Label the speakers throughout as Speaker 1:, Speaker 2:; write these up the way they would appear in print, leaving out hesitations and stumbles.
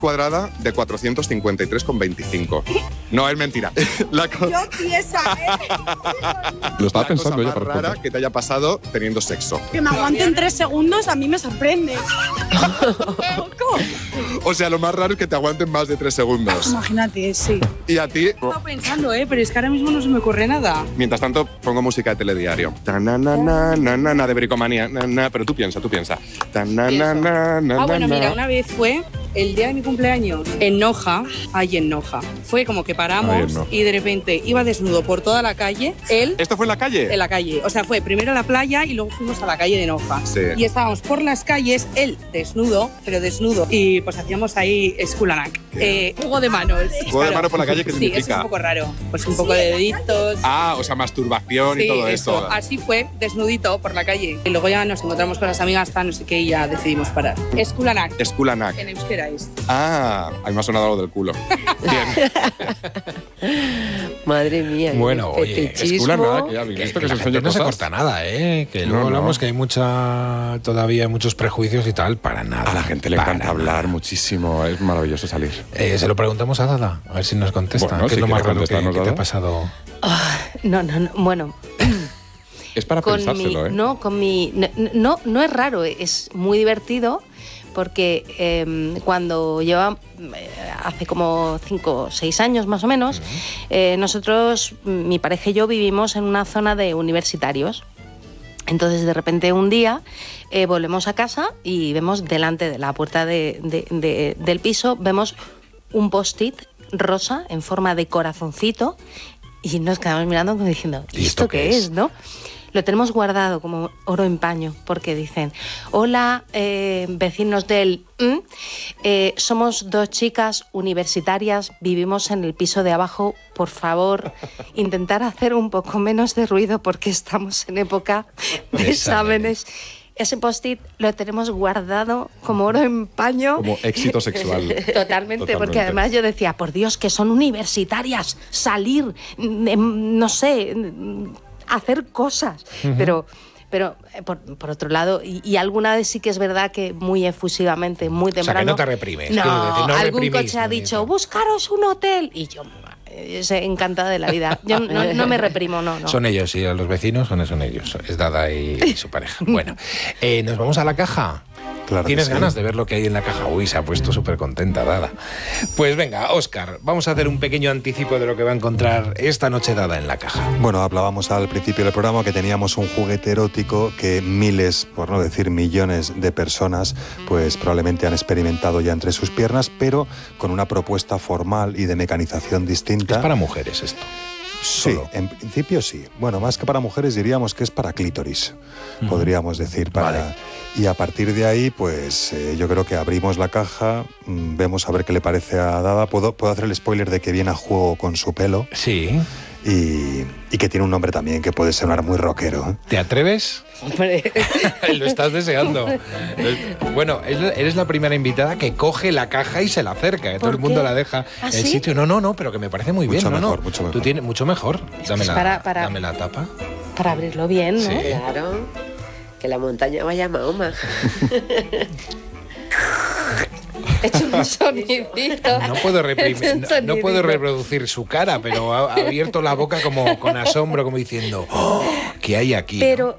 Speaker 1: cuadrada de 453,25. No, es mentira.
Speaker 2: Yo piensa,
Speaker 1: Lo estaba pensando ya. Para rara que te haya pasado teniendo sexo.
Speaker 2: Que me aguanten 3 segundos a mí me sorprende.
Speaker 1: O sea, lo más raro es que te aguanten más de 3 segundos.
Speaker 2: Imagínate, sí.
Speaker 1: Y a ti...
Speaker 3: Estaba pensando, pero es que ahora mismo no se me ocurre nada.
Speaker 1: Mientras tanto, pongo música de telediario. Ta-na-na-na-na-na de bricomanía. Pero tú piensa.
Speaker 3: Bueno, mira, una vez fue el día de mi cumpleaños en Noja. Fue como que paramos y de repente iba desnudo por toda la calle. Él...
Speaker 1: ¿Esto fue en la calle?
Speaker 3: En la calle. O sea, fue primero a la playa y luego fuimos a la calle de Noja.
Speaker 1: Sí.
Speaker 3: Y estábamos por las calles, él desnudo, y pues hacíamos ahí Skulanak. Juego de manos.
Speaker 1: Juego de manos por la calle, ¿qué significa?
Speaker 3: Sí, eso es un poco raro. Pues un poco de deditos.
Speaker 1: Ah, o sea, masturbación y todo eso.
Speaker 3: Así fue, desnudito por la calle. Y luego ya nos encontramos con las amigas, no sé qué, y ya decidimos parar. Skulanak.
Speaker 1: Skulanak.
Speaker 3: En euskera es.
Speaker 1: Ah, ahí me ha sonado algo del culo. Bien.
Speaker 4: Madre mía.
Speaker 5: Bueno, oye,
Speaker 1: Skulanak, que ya vi esto, que se enseña
Speaker 5: no se
Speaker 1: cosas.
Speaker 5: corta nada, que luego hablamos que hay todavía muchos prejuicios y tal, para nada.
Speaker 1: A la gente le encanta hablar muchísimo, es maravilloso salir.
Speaker 5: Se lo preguntamos a Dada, a ver si nos contesta.
Speaker 1: Bueno,
Speaker 5: ¿Qué es lo más raro que
Speaker 1: Dada?
Speaker 5: te ha pasado?
Speaker 4: No, bueno...
Speaker 1: Es para pensárselo,
Speaker 4: No es raro, es muy divertido porque cuando lleva hace como 5 o 6 años más o menos, nosotros, mi pareja y yo, vivimos en una zona de universitarios. Entonces, de repente, un día volvemos a casa y vemos delante de la puerta del piso, vemos un post-it rosa en forma de corazoncito y nos quedamos mirando como diciendo, ¿y esto qué es, no? Lo tenemos guardado como oro en paño porque dicen, hola, vecinos del... somos 2 chicas universitarias, vivimos en el piso de abajo, por favor, intentar hacer un poco menos de ruido porque estamos en época de exámenes. Ese post-it lo tenemos guardado como oro en paño.
Speaker 1: Como éxito sexual.
Speaker 4: Totalmente, porque además yo decía, por Dios, que son universitarias, salir, no sé... hacer cosas, pero por otro lado, y alguna vez sí que es verdad que muy efusivamente, muy temprano...
Speaker 5: O sea, que no te reprimes.
Speaker 4: No,
Speaker 5: no
Speaker 4: algún coche ha dicho, buscaros un hotel, y yo encantada de la vida. Yo no me reprimo, no.
Speaker 5: Son ellos, y los vecinos son ellos, es Dada y su pareja. Bueno, ¿nos vamos a la caja?
Speaker 6: Claro.
Speaker 5: ¿Tienes ganas de ver lo que hay en la caja? Uy, se ha puesto súper contenta, Dada. Pues venga, Óscar, vamos a hacer un pequeño anticipo de lo que va a encontrar esta noche Dada en la caja.
Speaker 6: Bueno, hablábamos al principio del programa que teníamos un juguete erótico que miles, por no decir millones de personas, pues probablemente han experimentado ya entre sus piernas, pero con una propuesta formal y de mecanización distinta.
Speaker 5: Es para mujeres esto.
Speaker 6: Sí, en principio sí. Bueno, más que para mujeres diríamos que es para clítoris, podríamos decir. Vale. Y a partir de ahí, pues yo creo que abrimos la caja, vemos a ver qué le parece a Dada. Puedo hacer el spoiler de que viene a juego con su pelo.
Speaker 5: Sí.
Speaker 6: Y que tiene un nombre también que puede sonar muy rockero.
Speaker 5: ¿Te atreves?
Speaker 4: Hombre.
Speaker 5: Lo estás deseando. Bueno, eres la primera invitada que coge la caja y se la acerca. Todo el mundo la deja en el sitio. No, pero que me parece muy bien.
Speaker 6: Mucho mejor.
Speaker 5: Tú tienes mucho mejor. Dame la tapa.
Speaker 4: Para abrirlo bien, ¿no?
Speaker 5: Sí.
Speaker 4: Claro.
Speaker 7: Que la montaña vaya a Mahoma.
Speaker 4: He hecho un sonidito.
Speaker 5: No puedo reproducir su cara, pero ha abierto la boca como con asombro, como diciendo, ¡oh! ¿Qué hay aquí?
Speaker 4: Pero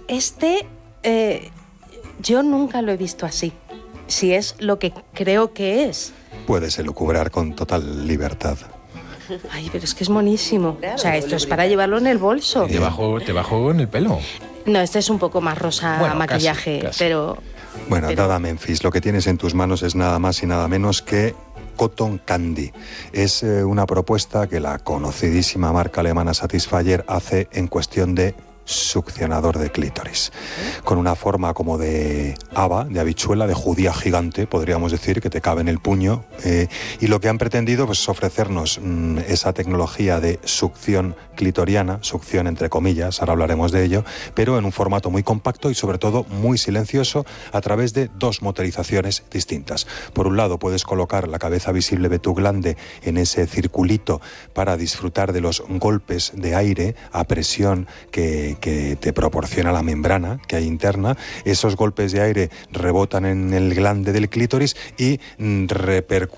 Speaker 4: yo nunca lo he visto así. Si es lo que creo que es.
Speaker 6: Puedes elucubrar con total libertad.
Speaker 4: Ay, pero es que es monísimo. Claro, o sea, esto es para llevarlo en el bolso.
Speaker 5: Te bajo en el pelo.
Speaker 4: No, este es un poco más rosa maquillaje,
Speaker 5: casi.
Speaker 4: pero...
Speaker 6: Bueno, Dada Memphis, lo que tienes en tus manos es nada más y nada menos que Cotton Candy. Es una propuesta que la conocidísima marca alemana Satisfyer hace en cuestión de succionador de clítoris, con una forma como de haba, de habichuela, de judía gigante, podríamos decir, que te cabe en el puño, y lo que han pretendido pues, es ofrecernos esa tecnología de succión clitoriana, succión entre comillas, ahora hablaremos de ello, pero en un formato muy compacto y sobre todo muy silencioso a través de 2 motorizaciones distintas. Por un lado puedes colocar la cabeza visible de tu glande en ese circulito para disfrutar de los golpes de aire a presión que que te proporciona la membrana que hay interna. Esos golpes de aire rebotan en el glande del clítoris y repercuten